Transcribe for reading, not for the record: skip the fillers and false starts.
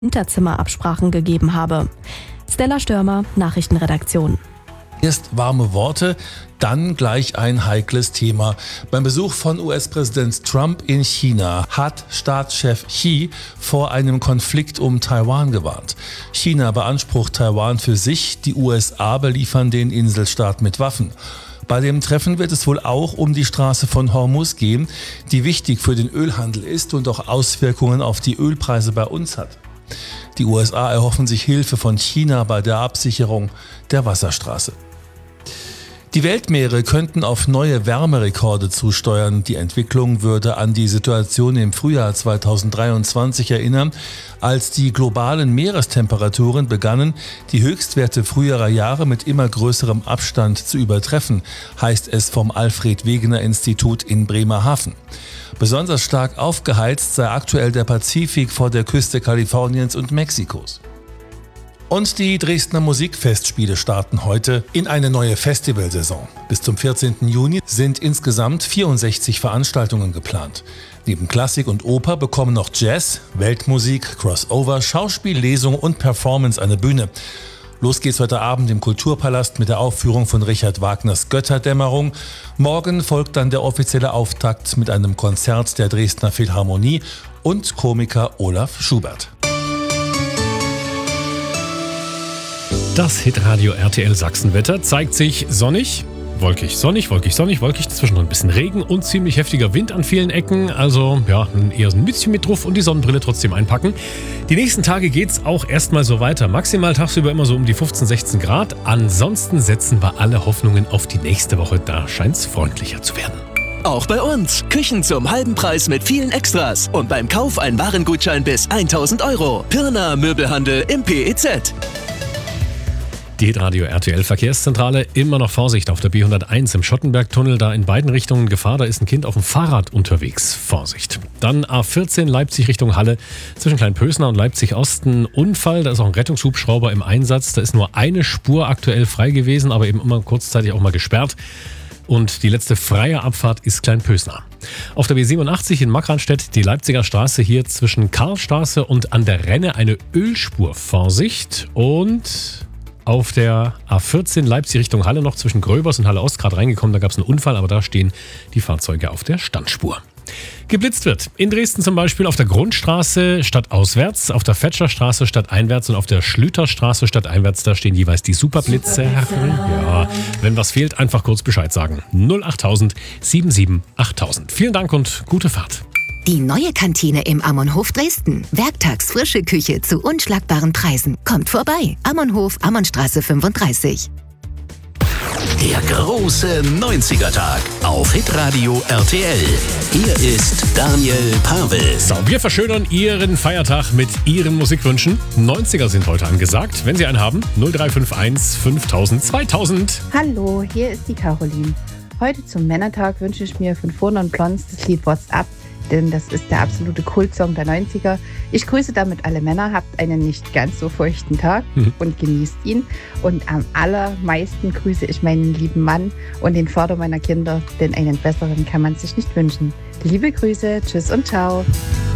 Hinterzimmerabsprachen gegeben habe. Stella Störmer, Nachrichtenredaktion. Erst warme Worte, dann gleich ein heikles Thema. Beim Besuch von US-Präsident Trump in China hat Staatschef Xi vor einem Konflikt um Taiwan gewarnt. China beansprucht Taiwan für sich, die USA beliefern den Inselstaat mit Waffen. Bei dem Treffen wird es wohl auch um die Straße von Hormuz gehen, die wichtig für den Ölhandel ist und auch Auswirkungen auf die Ölpreise bei uns hat. Die USA erhoffen sich Hilfe von China bei der Absicherung der Wasserstraße. Die Weltmeere könnten auf neue Wärmerekorde zusteuern. Die Entwicklung würde an die Situation im Frühjahr 2023 erinnern, als die globalen Meerestemperaturen begannen, die Höchstwerte früherer Jahre mit immer größerem Abstand zu übertreffen, heißt es vom Alfred-Wegener-Institut in Bremerhaven. Besonders stark aufgeheizt sei aktuell der Pazifik vor der Küste Kaliforniens und Mexikos. Und die Dresdner Musikfestspiele starten heute in eine neue Festivalsaison. Bis zum 14. Juni sind insgesamt 64 Veranstaltungen geplant. Neben Klassik und Oper bekommen noch Jazz, Weltmusik, Crossover, Schauspiel, Lesung und Performance eine Bühne. Los geht's heute Abend im Kulturpalast mit der Aufführung von Richard Wagners Götterdämmerung. Morgen folgt dann der offizielle Auftakt mit einem Konzert der Dresdner Philharmonie und Komiker Olaf Schubert. Das Hitradio RTL Sachsenwetter zeigt sich sonnig, wolkig, zwischendrin ein bisschen Regen und ziemlich heftiger Wind an vielen Ecken. Also ja, eher ein bisschen mit drauf und die Sonnenbrille trotzdem einpacken. Die nächsten Tage geht's auch erstmal so weiter. Maximal tagsüber immer so um die 15, 16 Grad. Ansonsten setzen wir alle Hoffnungen auf die nächste Woche. Da scheint's freundlicher zu werden. Auch bei uns. Küchen zum halben Preis mit vielen Extras. Und beim Kauf ein Warengutschein bis 1.000 €. Pirna Möbelhandel im PEZ. Die Hitradio RTL Verkehrszentrale, immer noch Vorsicht auf der B101 im Schottenbergtunnel, da in beiden Richtungen Gefahr, da ist ein Kind auf dem Fahrrad unterwegs. Vorsicht. Dann A14 Leipzig Richtung Halle, zwischen Kleinpösner und Leipzig Osten Unfall, da ist auch ein Rettungshubschrauber im Einsatz, da ist nur eine Spur aktuell frei gewesen, aber eben immer kurzzeitig auch mal gesperrt. Und die letzte freie Abfahrt ist Kleinpösner. Auf der B87 in Markranstädt, die Leipziger Straße hier zwischen Karlstraße und an der Renne eine Ölspur. Vorsicht. Und auf der A14 Leipzig Richtung Halle noch zwischen Gröbers und Halle Ost gerade reingekommen. Da gab es einen Unfall, aber da stehen die Fahrzeuge auf der Standspur. Geblitzt wird in Dresden zum Beispiel auf der Grundstraße stadtauswärts, auf der Fetscherstraße stadteinwärts und auf der Schlüterstraße stadteinwärts. Da stehen jeweils die Superblitze. Ja, wenn was fehlt, einfach kurz Bescheid sagen. 08000 77 8000. Vielen Dank und gute Fahrt. Die neue Kantine im Ammonhof Dresden. Werktags frische Küche zu unschlagbaren Preisen. Kommt vorbei. Ammonhof, Ammonstraße 35. Der große 90er-Tag auf Hitradio RTL. Hier ist Daniel Pavel. So, wir verschönern Ihren Feiertag mit Ihren Musikwünschen. 90er sind heute angesagt. Wenn Sie einen haben, 0351 5000 2000. Hallo, hier ist die Caroline. Heute zum Männertag wünsche ich mir von Furna und Blons das Lied What's Up, denn das ist der absolute Kultsong der 90er. Ich grüße damit alle Männer, habt einen nicht ganz so feuchten Tag und genießt ihn. Und am allermeisten grüße ich meinen lieben Mann und den Vater meiner Kinder, denn einen besseren kann man sich nicht wünschen. Liebe Grüße, tschüss und ciao.